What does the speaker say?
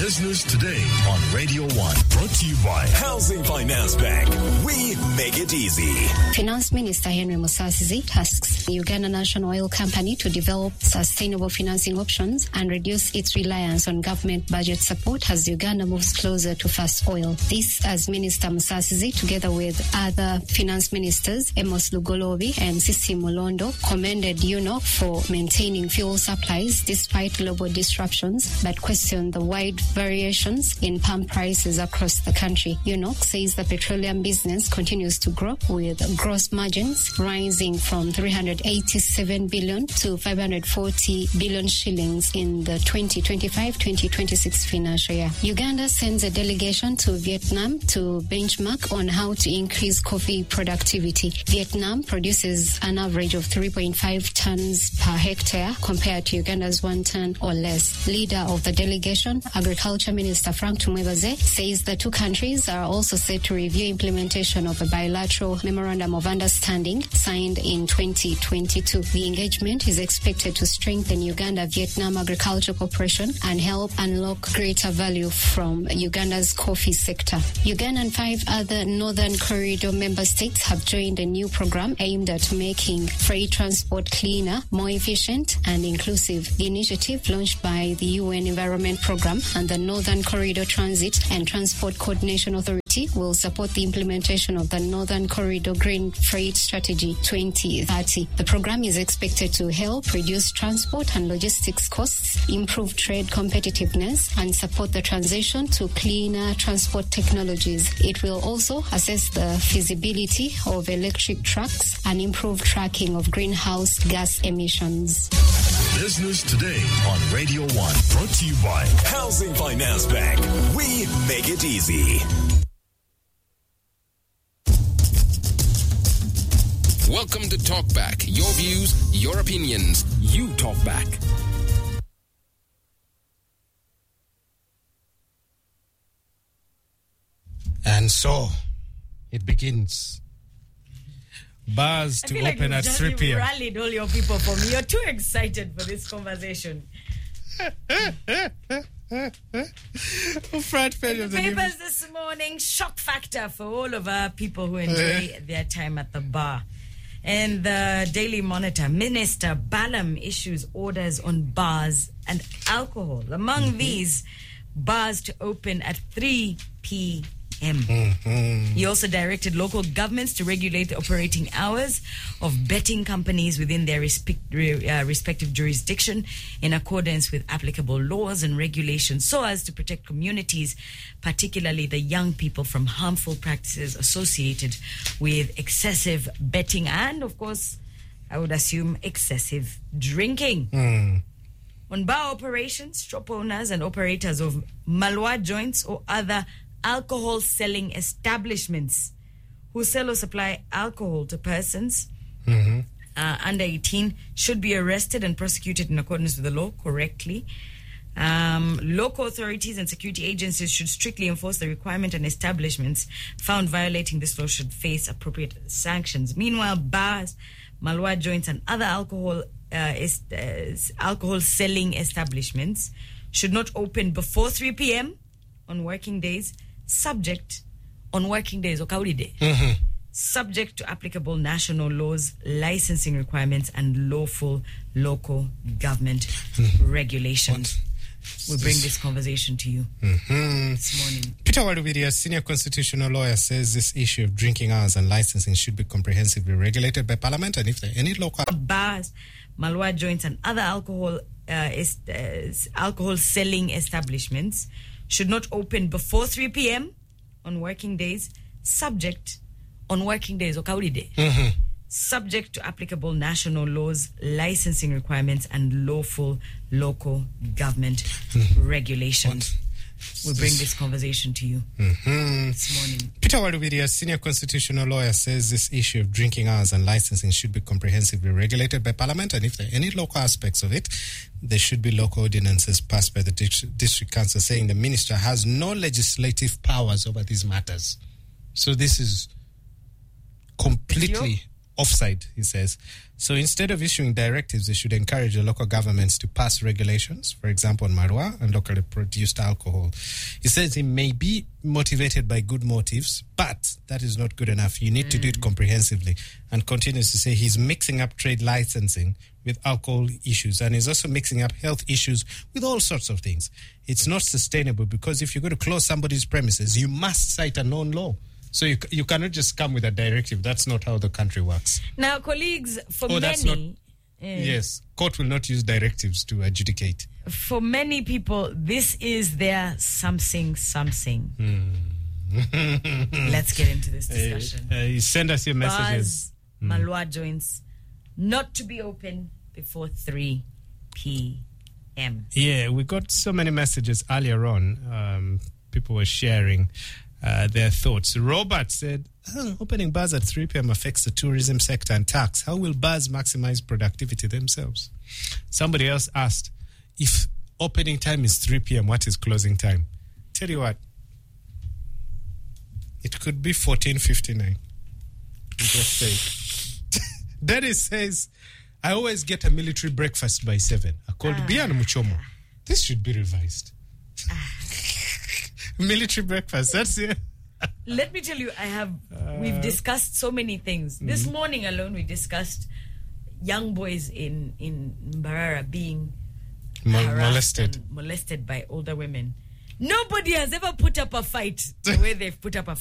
Business Today on Radio 1. Brought to you by Housing Finance Bank. We make it easy. Finance Minister Henry Musasizi tasks the Uganda National Oil Company to develop sustainable financing options and reduce its reliance on government budget support as Uganda moves closer to fast oil. This as Minister Musasizi, together with other finance ministers, Amos Lugolobi and Sisi Mulondo, commended UNOC for maintaining fuel supplies despite global disruptions, but questioned the wide variations in palm prices across the country. UNOC says the petroleum business continues to grow, with gross margins rising from 387 billion to 540 billion shillings in the 2025-2026 financial year. Uganda sends a delegation to Vietnam to benchmark on how to increase coffee productivity. Vietnam produces an average of 3.5 tons per hectare compared to Uganda's 1 ton or less. Leader of the delegation, Agriculture Minister Frank Tumwebaze, says the two countries are also set to review implementation of a bilateral memorandum of understanding signed in 2022. The engagement is expected to strengthen Uganda-Vietnam agriculture cooperation and help unlock greater value from Uganda's coffee sector. Uganda and 5 other Northern Corridor member states have joined a new program aimed at making freight transport cleaner, more efficient and inclusive. The initiative, launched by the UN Environment Programme and the Northern Corridor Transit and Transport Coordination Authority, will support the implementation of the Northern Corridor Green Freight Strategy 2030. The program is expected to help reduce transport and logistics costs, improve trade competitiveness, and support the transition to cleaner transport technologies. It will also assess the feasibility of electric trucks and improve tracking of greenhouse gas emissions. Business Today on Radio 1. Brought to you by Housing Finance Bank. We make it easy. Welcome to Talkback. Your views, your opinions. You talk back. And so it begins. Bars to open at 3 p.m. You rallied all your people for me. You're too excited for this conversation. Front page of the papers this morning, shock factor for all of our people who enjoy their time at the bar. And the Daily Monitor, Minister Balaam issues orders on bars and alcohol. Among these, bars to open at 3 p.m. He also directed local governments to regulate the operating hours of betting companies within their respective jurisdiction in accordance with applicable laws and regulations, so as to protect communities, particularly the young people, from harmful practices associated with excessive betting and, of course, I would assume, excessive drinking. On bar operations, shop owners and operators of malwa joints or other alcohol selling establishments who sell or supply alcohol to persons under 18 should be arrested and prosecuted in accordance with the law correctly. Local authorities and security agencies should strictly enforce the requirement, and establishments found violating this law should face appropriate sanctions. Meanwhile, bars, malwa joints and other alcohol selling establishments should not open before 3 p.m. on working days, subject to applicable national laws, licensing requirements, and lawful local government regulations. We'll bring this conversation to you this morning. Peter Walubiria, senior constitutional lawyer, says this issue of drinking hours and licensing should be comprehensively regulated by Parliament, and if there are any local bars, malwa joints, and other alcohol selling establishments should not open before 3 p.m. on working days, subject to applicable national laws, licensing requirements, and lawful local government regulations. We'll bring this conversation to you this morning. Peter Walubiria, senior constitutional lawyer, says this issue of drinking hours and licensing should be comprehensively regulated by Parliament, and if there are any local aspects of it, there should be local ordinances passed by the District Council, saying the Minister has no legislative powers over these matters. So this is completely offside, he says. So instead of issuing directives, they should encourage the local governments to pass regulations, for example, on marwa and locally produced alcohol. He says he may be motivated by good motives, but that is not good enough. You need to do it comprehensively, and continues to say he's mixing up trade licensing with alcohol issues, and he's also mixing up health issues with all sorts of things. It's not sustainable, because if you're going to close somebody's premises, you must cite a known law. So you cannot just come with a directive. That's not how the country works. Now, colleagues, for many... That's not, yes, court will not use directives to adjudicate. For many people, this is their something. Let's get into this discussion. Send us your messages. Malwa joints not to be open before 3 p.m. Yeah, we got so many messages earlier on. People were sharing their thoughts. Robert said, opening bars at 3 p.m. affects the tourism sector and tax. How will bars maximize productivity themselves? Somebody else asked, if opening time is 3 p.m., what is closing time? Tell you what, it could be 14:59. Just say. Dennis says, I always get a military breakfast by 7. I called Bian Muchomo. This should be revised. Military breakfast, that's it. Let me tell you, we've discussed so many things. This morning alone, we discussed young boys in Mbarara being molested by older women. Nobody has ever put up a fight the way they've put up a fight.